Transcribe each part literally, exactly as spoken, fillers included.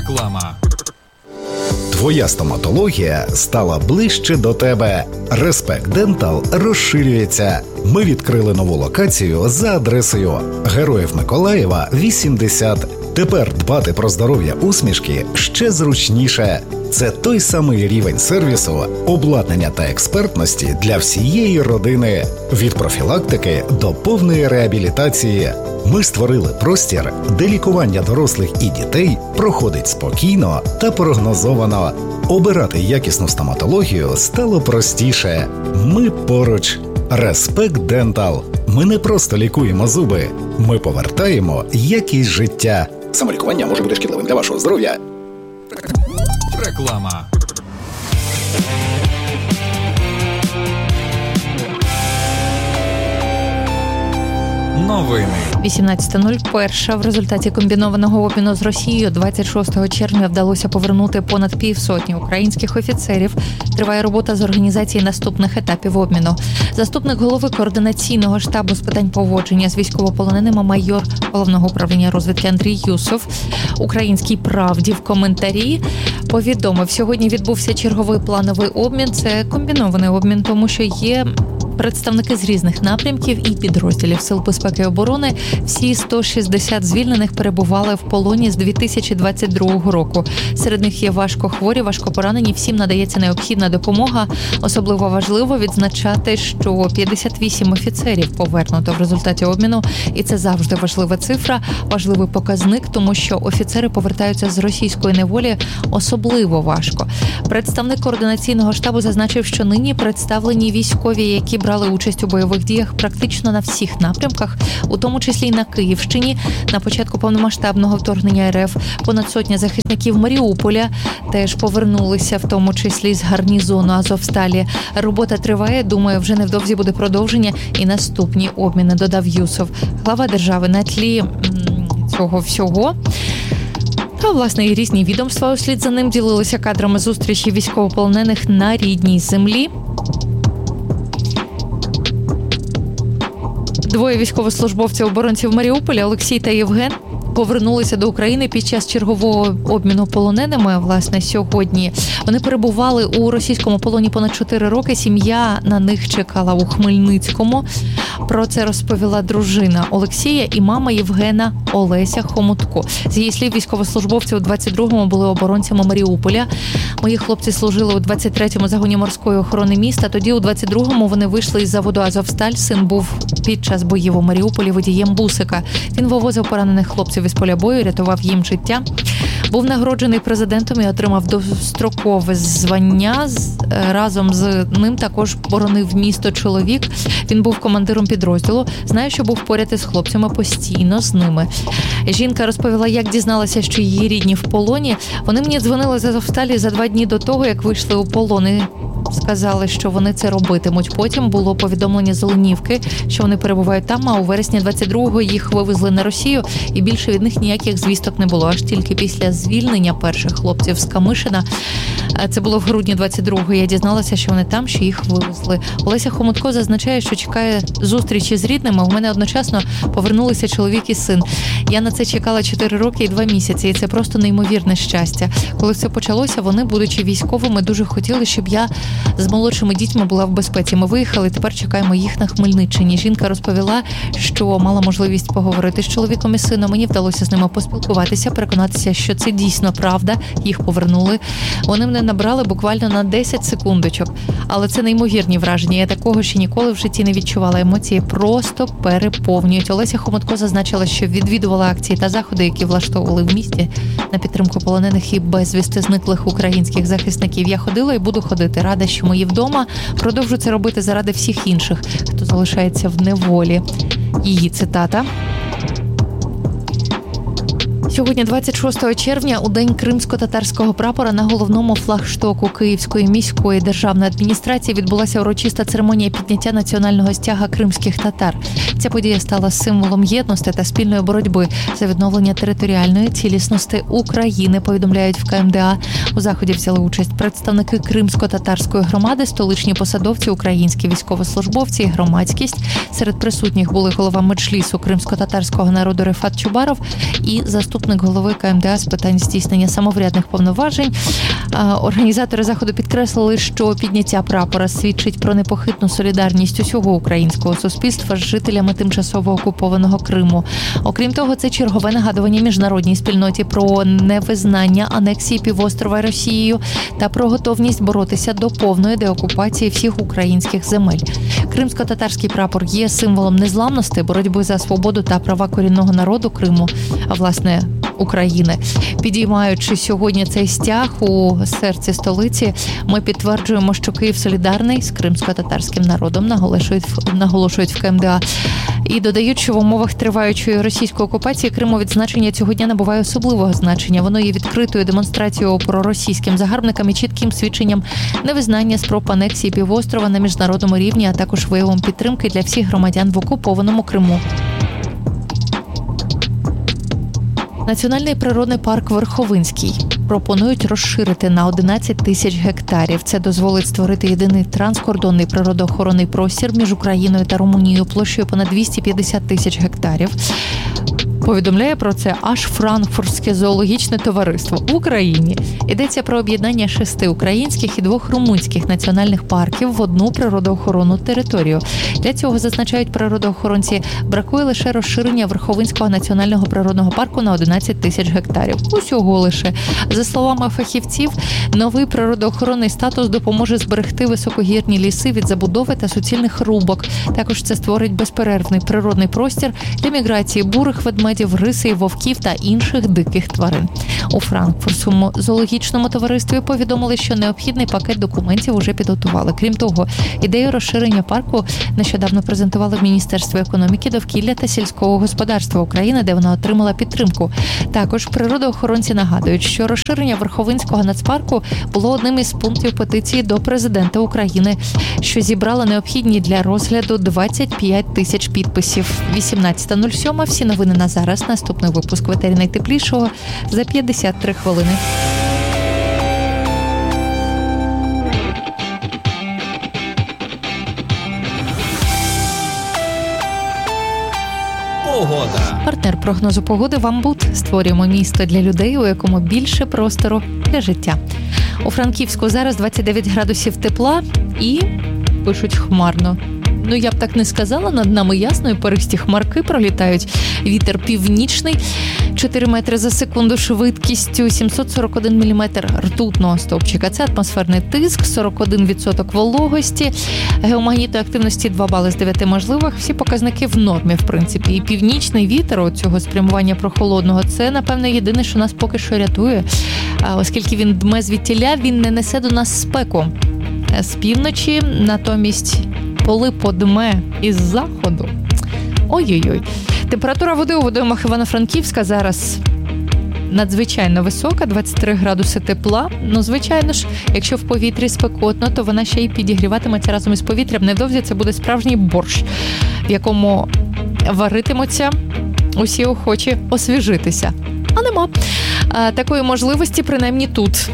Реклама. Твоя стоматологія стала ближче до тебе. Респект Дентал розширюється. Ми відкрили нову локацію за адресою Героїв Миколаєва, вісімдесят. Тепер дбати про здоров'я усмішки ще зручніше. Це той самий рівень сервісу, обладнання та експертності для всієї родини. Від профілактики до повної реабілітації. Ми створили простір, де лікування дорослих і дітей проходить спокійно та прогнозовано. Обирати якісну стоматологію стало простіше. Ми поруч. Респект Дентал. Ми не просто лікуємо зуби. Ми повертаємо якість життя. Самолікування може бути шкідливим для вашого здоров'я. Реклама. Новини. вісімнадцята нуль один. В результаті комбінованого обміну з Росією двадцять шостого червня вдалося повернути понад півсотні українських офіцерів. Триває робота з організації наступних етапів обміну. Заступник голови координаційного штабу з питань поводження з військовополоненими майор Головного управління розвідки Андрій Юсов Українській правді в коментарі повідомив, сьогодні відбувся черговий плановий обмін. Це комбінований обмін, тому що є представники з різних напрямків і підрозділів Сил безпеки і оборони. Всі сто шістдесят звільнених перебували в полоні з дві тисячі двадцять другого року. Серед них є важкохворі, важкопоранені. Всім надається необхідна допомога. Особливо важливо відзначати, що п'ятдесят вісім офіцерів повернуто в результаті обміну. І це завжди важлива цифра, важливий показник, тому що офіцери повертаються з російської неволі особливо важко. Представник координаційного штабу зазначив, що нині представлені військові, які брали участь у бойових діях практично на всіх напрямках, у тому числі й на Київщині. На початку повномасштабного вторгнення РФ понад сотня захисників Маріуполя теж повернулися, в тому числі з гарнізону Азовсталі. Робота триває, думаю, вже невдовзі буде продовження і наступні обміни, додав Юсов. Глава держави на тлі цього всього та, власне, і різні відомства услід за ним ділилися кадрами зустрічі військовополонених на рідній землі. Двоє військовослужбовців оборонців Маріуполя, Олексій та Євген, повернулися до України під час чергового обміну полоненими, власне, сьогодні. Вони перебували у російському полоні понад чотири роки. Сім'я на них чекала у Хмельницькому. Про це розповіла дружина Олексія і мама Євгена Олеся Хомутко. З її слів, військовослужбовці у двадцять другому були оборонцями Маріуполя. Мої хлопці служили у двадцять третьому загоні морської охорони міста. Тоді у двадцять другому вони вийшли із заводу Азовсталь. Син був під час боїв у Маріуполі водієм бусика. Він вивозив поранених хлопців із поля бою, рятував їм життя. Був нагороджений президентом і отримав дострокове звання. Разом з ним також боронив місто чоловік. Він був командиром підрозділу. Знаю, що був поряд із хлопцями, постійно з ними. Жінка розповіла, як дізналася, що її рідні в полоні. Вони мені дзвонили з Азовсталі за два дні до того, як вийшли у полон. І сказали, що вони це робитимуть. Потім було повідомлення з Оленівки, що вони перебувають там, а у вересні двадцять другого їх вивезли на Росію, і більше від них ніяких звісток не було. Аж тільки після звільнення перших хлопців з Камишина, це було в грудні двадцять другого, я дізналася, що вони там, що їх вивезли. Олеся Хомутко зазначає, що чекає зустрічі з рідними. У мене одночасно повернулися чоловік і син. Я на це чекала чотири роки і два місяці, і це просто неймовірне щастя. Коли все почалося, вони, будучи військовими, дуже хотіли, щоб я з молодшими дітьми була в безпеці. Ми виїхали, тепер чекаємо їх на Хмельниччині. Жінка розповіла, що мала можливість поговорити з чоловіком і сином. Мені вдалося з ними поспілкуватися, переконатися, що це дійсно правда. Їх повернули. Вони мене набрали буквально на десять секундочок. Але це неймовірні враження. Я такого ще ніколи в житті не відчувала. Емоції просто переповнюють. Олеся Хомутко зазначила, що відвідувала акції та заходи, які влаштовували в місті на підтримку полонених і безвісти зниклих українських захисників. Я ходила і буду ходити. Рада, що мої вдома. Продовжу це робити заради всіх інших, хто залишається в неволі. Її цитата. Сьогодні, двадцять шостого червня, у день кримсько-татарського прапора, на головному флагштоку Київської міської державної адміністрації відбулася урочиста церемонія підняття національного стяга кримських татар. Ця подія стала символом єдності та спільної боротьби за відновлення територіальної цілісності України, повідомляють в Ка Ем Де А. У заході взяли участь представники кримсько-татарської громади, столичні посадовці, українські військовослужбовці і громадськість. Серед присутніх були голова меджлісу кримсько-татарського народу Рефат Чубаров і заступник заступник голови КМДА з питань здійснення самоврядних повноважень. Організатори заходу підкреслили, що підняття прапора свідчить про непохитну солідарність усього українського суспільства з жителями тимчасово окупованого Криму. Окрім того, це чергове нагадування міжнародній спільноті про невизнання анексії півострова Росією та про готовність боротися до повної деокупації всіх українських земель. Кримсько-татарський прапор є символом незламності, боротьби за свободу та права корінного народу Криму, а власне України. Підіймаючи сьогодні цей стяг у серці столиці, ми підтверджуємо, що Київ солідарний з кримсько-татарським народом, наголошують, наголошують в КМДА. І додають, що в умовах триваючої російської окупації Криму відзначення цього дня набуває особливого значення. Воно є відкритою демонстрацією проросійським загарбникам і чітким свідченням невизнання спроб анексії півострова на міжнародному рівні, а також виявом підтримки для всіх громадян в окупованому Криму. Національний природний парк Верховинський пропонують розширити на одинадцять тисяч гектарів. Це дозволить створити єдиний транскордонний природоохоронний простір між Україною та Румунією площею понад двісті п'ятдесят тисяч гектарів. Повідомляє про це аж Франкфуртське зоологічне товариство в Україні. Йдеться про об'єднання шести українських і двох румунських національних парків в одну природоохоронну територію. Для цього, зазначають природоохоронці, бракує лише розширення Верховинського національного природного парку на одинадцять тисяч гектарів. Усього лише. За словами фахівців, новий природоохоронний статус допоможе зберегти високогірні ліси від забудови та суцільних рубок. Також це створить безперервний природний простір для міграції бурих ведмедів, риси, вовків та інших диких тварин. У Франкфуртському зоологічному товаристві повідомили, що необхідний пакет документів уже підготували. Крім того, ідею розширення парку нещодавно презентували в Міністерстві економіки, довкілля та сільського господарства України, де вона отримала підтримку. Також природоохоронці нагадують, що розширення Верховинського нацпарку було одним із пунктів петиції до президента України, що зібрала необхідні для розгляду двадцять п'ять тисяч підписів. вісімнадцята нуль сім. Всі новини на зараз. Наступний випуск в етері найтеплішого за п'ятдесят три хвилини. Погода. Партнер прогнозу погоди «Вамбут». Створюємо місто для людей, у якому більше простору для життя. У Франківську зараз двадцять дев'ять градусів тепла і, пишуть, хмарно. Ну, я б так не сказала, над нами ясно, і перисті хмарки пролітають. Вітер північний, чотири метри за секунду швидкістю, сімсот сорок один міліметр ртутного стовпчика. Це атмосферний тиск, сорок один відсоток вологості, геомагнітної активності два бали з дев'яти можливих. Всі показники в нормі, в принципі. І північний вітер от цього спрямування прохолодного, це, напевно, єдине, що нас поки що рятує. Оскільки він дме звідтіля, він не несе до нас спеку. З півночі, натомість, коли подме із заходу. Ой-ой-ой. Температура води у водоймах Івано-Франківська зараз надзвичайно висока, двадцять три градуси тепла. Ну, звичайно ж, якщо в повітрі спекотно, то вона ще й підігріватиметься разом із повітрям. Невдовзі це буде справжній борщ, в якому варитимуться усі охочі освіжитися. А нема а, такої можливості, принаймні тут.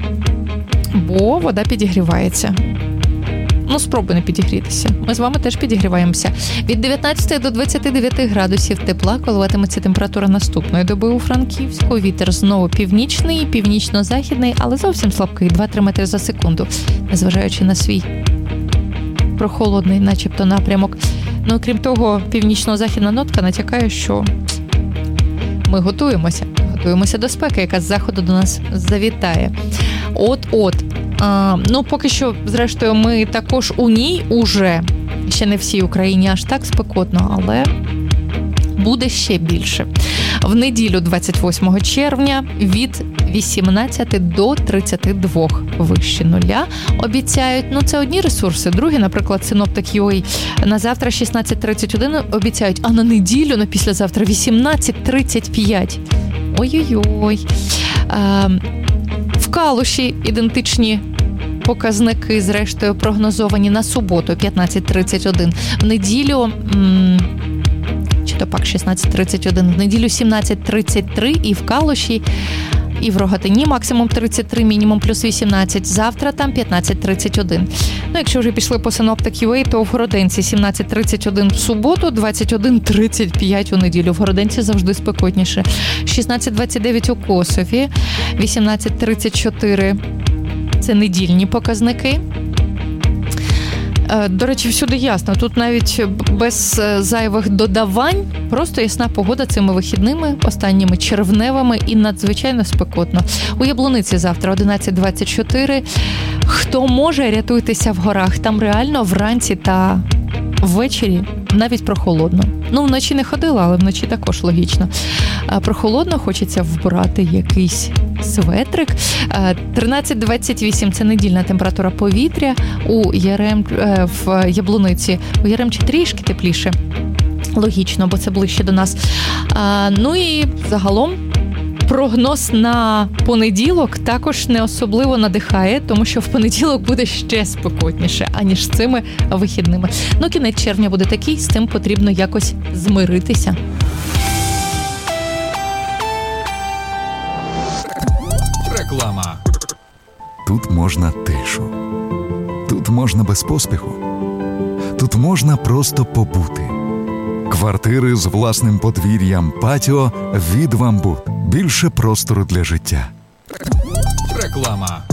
Бо вода підігрівається. Ну, спробуй не підігрітися. Ми з вами теж підігріваємося. Від дев'ятнадцяти до двадцяти дев'яти градусів тепла коливатиметься температура наступної доби у Франківську. Вітер знову північний, північно-західний, але зовсім слабкий, два-три метри за секунду, незважаючи на свій прохолодний начебто напрямок. Ну, крім того, північно-західна нотка натякає, що ми готуємося. Готуємося до спеки, яка з заходу до нас завітає. От-от. А, ну, поки що, зрештою, ми також у ній уже, ще не всій Україні аж так спекотно, але буде ще більше. В неділю, двадцять восьмого червня, від вісімнадцяти до тридцяти двох вище нуля обіцяють. Ну, це одні ресурси. Другі, наприклад, синоптик ю ей на завтра шістнадцять тридцять один обіцяють, а на неділю, на післязавтра вісімнадцять тридцять п'ять. Ой-ой-ой. А, в Калуші ідентичні показники, зрештою, прогнозовані на суботу п'ятнадцять тридцять один. В неділю, м- чи то пак шістнадцять тридцять один, в неділю сімнадцять тридцять три і в Калуші, і в Рогатині максимум тридцять три, мінімум плюс вісімнадцять. Завтра там п'ятнадцять тридцять один. Ну, якщо вже пішли по синоптик ю ей, то в Городенці сімнадцять тридцять один в суботу, двадцять один тридцять п'ять у неділю. В Городенці завжди спекотніше. шістнадцять двадцять дев'ять у Косові, вісімнадцять тридцять чотири це недільні показники. До речі, всюди ясно. Тут навіть без зайвих додавань, просто ясна погода цими вихідними, останніми червневими і надзвичайно спекотно. У Яблуниці завтра одинадцять двадцять чотири. Хто може, рятуйтеся в горах. Там реально вранці та ввечері навіть прохолодно. Ну, вночі не ходила, але вночі також логічно. Прохолодно, хочеться вбрати якийсь светрик. тринадцять двадцять вісім – це недільна температура повітря. У Ярем, в Яблуниці. У Яремчі трішки тепліше. Логічно, бо це ближче до нас. Ну і загалом прогноз на понеділок також не особливо надихає, тому що в понеділок буде ще спекотніше, аніж з цими вихідними. Ну, кінець червня буде такий, з цим потрібно якось змиритися. Реклама. Тут можна тишу. Тут можна без поспіху. Тут можна просто побути. Квартири з власним подвір'ям, патіо від «Вамбут». Більше простору для життя. Реклама.